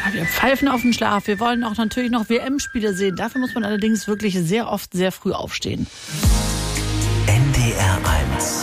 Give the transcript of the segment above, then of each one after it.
wir pfeifen auf den Schlaf. Wir wollen auch natürlich noch WM-Spiele sehen. Dafür muss man allerdings wirklich sehr oft sehr früh aufstehen. NDR 1.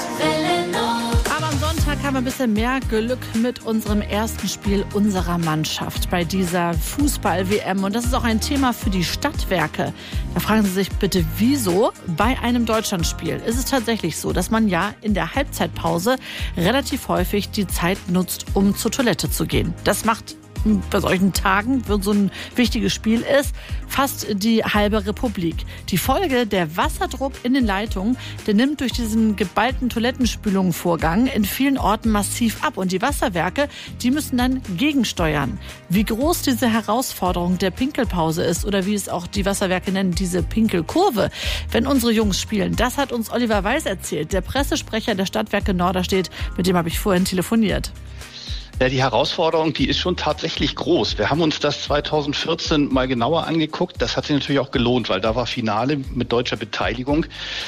Aber am Sonntag haben wir ein bisschen mehr Glück mit unserem ersten Spiel unserer Mannschaft bei dieser Fußball-WM. Und das ist auch ein Thema für die Stadtwerke. Da fragen Sie sich bitte, wieso bei einem Deutschlandspiel ist es tatsächlich so, dass man ja in der Halbzeitpause relativ häufig die Zeit nutzt, um zur Toilette zu gehen. Das macht bei solchen Tagen, wenn so ein wichtiges Spiel ist, fast die halbe Republik. Die Folge, der Wasserdruck in den Leitungen, der nimmt durch diesen geballten Toilettenspülungsvorgang in vielen Orten massiv ab. Und die Wasserwerke, die müssen dann gegensteuern. Wie groß diese Herausforderung der Pinkelpause ist oder wie es auch die Wasserwerke nennen, diese Pinkelkurve, wenn unsere Jungs spielen, das hat uns Oliver Weiß erzählt, der Pressesprecher der Stadtwerke Norderstedt, mit dem habe ich vorhin telefoniert. Ja, die Herausforderung, die ist schon tatsächlich groß. Wir haben uns das 2014 mal genauer angeguckt. Das hat sich natürlich auch gelohnt, weil da war Finale mit deutscher Beteiligung.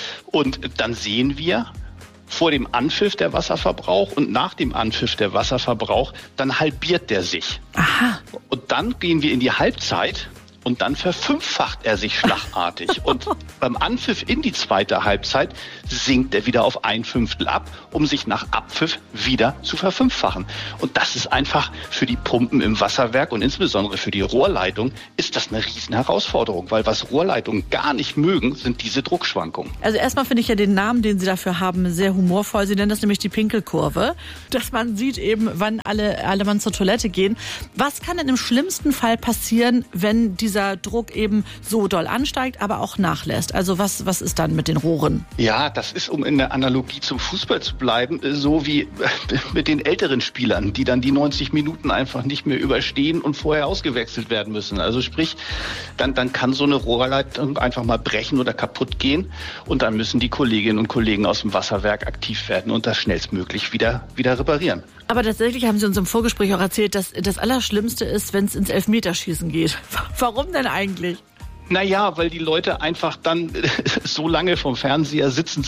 Und dann sehen wir vor dem Anpfiff der Wasserverbrauch und nach dem Anpfiff der Wasserverbrauch, dann halbiert der sich. Aha. Und dann gehen wir in die Halbzeit. Und dann verfünffacht er sich schlagartig. Und beim Anpfiff in die zweite Halbzeit sinkt er wieder auf 1/5 ab, um sich nach Abpfiff wieder zu verfünffachen. Und das ist einfach für die Pumpen im Wasserwerk und insbesondere für die Rohrleitung ist das eine riesen Herausforderung. Weil was Rohrleitungen gar nicht mögen, sind diese Druckschwankungen. Also erstmal finde ich ja den Namen, den Sie dafür haben, sehr humorvoll. Sie nennen das nämlich die Pinkelkurve. Dass man sieht eben, wann alle Mann zur Toilette gehen. Was kann denn im schlimmsten Fall passieren, wenn dieser Druck eben so doll ansteigt, aber auch nachlässt? Also was ist dann mit den Rohren? Ja, das ist, um in der Analogie zum Fußball zu bleiben, so wie mit den älteren Spielern, die dann die 90 Minuten einfach nicht mehr überstehen und vorher ausgewechselt werden müssen. Also sprich, dann kann so eine Rohrleitung einfach mal brechen oder kaputt gehen und dann müssen die Kolleginnen und Kollegen aus dem Wasserwerk aktiv werden und das schnellstmöglich wieder reparieren. Aber tatsächlich haben Sie uns im Vorgespräch auch erzählt, dass das Allerschlimmste ist, wenn es ins Elfmeterschießen geht. Warum denn eigentlich? Naja, weil die Leute einfach dann so lange vom Fernseher sitzen.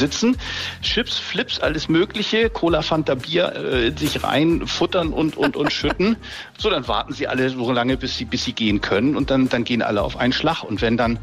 Chips, Flips, alles Mögliche, Cola, Fanta, Bier sich reinfuttern und schütten. So, dann warten sie alle so lange, bis sie gehen können und dann gehen alle auf einen Schlag. Und wenn dann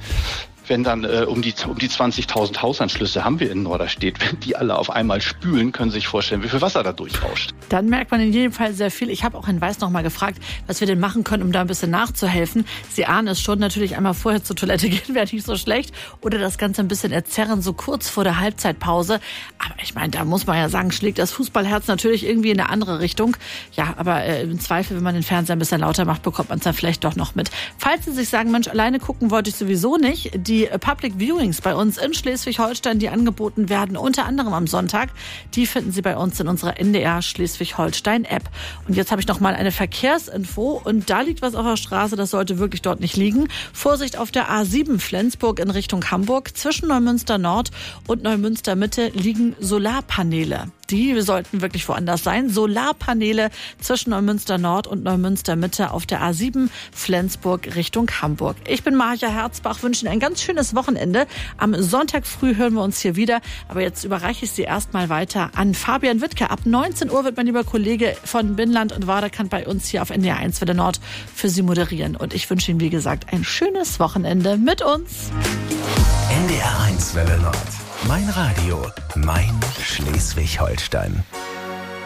um die 20.000 Hausanschlüsse haben wir in Norderstedt, wenn die alle auf einmal spülen, können Sie sich vorstellen, wie viel Wasser da durchrauscht. Dann merkt man in jedem Fall sehr viel. Ich habe auch Herrn Weiß noch mal gefragt, was wir denn machen können, um da ein bisschen nachzuhelfen. Sie ahnen es schon, natürlich einmal vorher zur Toilette gehen wäre nicht so schlecht oder das Ganze ein bisschen erzerren, so kurz vor der Halbzeitpause. Aber ich meine, da muss man ja sagen, schlägt das Fußballherz natürlich irgendwie in eine andere Richtung. Ja, aber im Zweifel, wenn man den Fernseher ein bisschen lauter macht, bekommt man es dann vielleicht doch noch mit. Falls Sie sich sagen, Mensch, alleine gucken wollte ich sowieso nicht, die Public Viewings bei uns in Schleswig-Holstein, die angeboten werden, unter anderem am Sonntag, die finden Sie bei uns in unserer NDR Schleswig-Holstein-App. Und jetzt habe ich noch mal eine Verkehrsinfo und da liegt was auf der Straße, das sollte wirklich dort nicht liegen. Vorsicht auf der A7 Flensburg in Richtung Hamburg. Zwischen Neumünster Nord und Neumünster Mitte liegen Solarpaneele. Die sollten wirklich woanders sein. Solarpaneele zwischen Neumünster Nord und Neumünster Mitte auf der A7 Flensburg Richtung Hamburg. Ich bin Marja Herzbach, wünsche Ihnen ein ganz schönes Wochenende. Am Sonntag früh hören wir uns hier wieder. Aber jetzt überreiche ich Sie erstmal weiter an Fabian Wittke. Ab 19 Uhr wird mein lieber Kollege von Binnenland und Waderkant bei uns hier auf NDR 1 Welle Nord für Sie moderieren. Und ich wünsche Ihnen, wie gesagt, ein schönes Wochenende mit uns. NDR 1 Welle Nord. Mein Radio, mein Schleswig-Holstein.